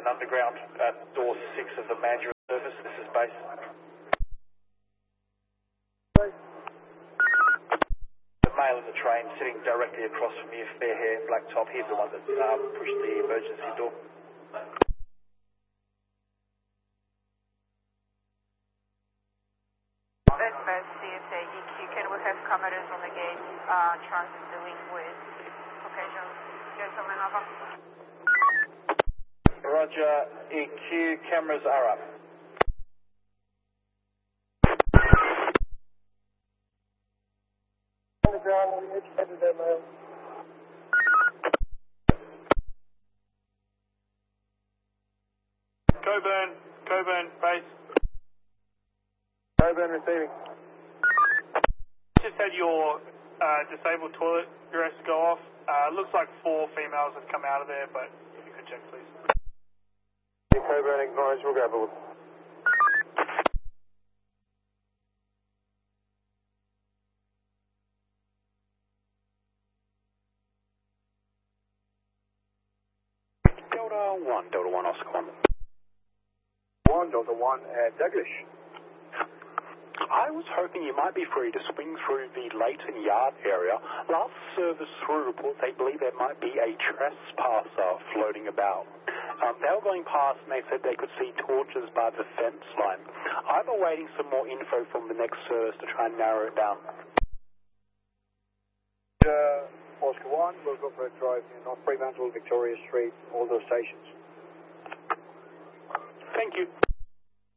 and underground at door 6 of the Mandurah service. This is base. The male in the train sitting directly across from you, fair hair, black top. He's the one that pushed the emergency door. Westbound CSA EQ, can we have cameras on the gate transiting with Caucasian gentleman over? Roger, EQ, cameras are up. On the ground, we educated their male. Coburn, base. Coburn receiving. Just had your disabled toilet dress go off. Looks like 4 females have come out of there, but if you could check, please. Coburn acknowledged, we'll go have a look. Delta 1, Oscar 1. 1, Delta 1 at Douglas. I was hoping you might be free to swing through the Leighton Yard area. Last service through reports they believe there might be a trespasser floating about. They were going past and they said they could see torches by the fence line. I'm awaiting some more info from the next service to try and narrow it down. Oscar 1, we'll go for a drive in North Fremantle, Victoria Street, all those stations. Thank you.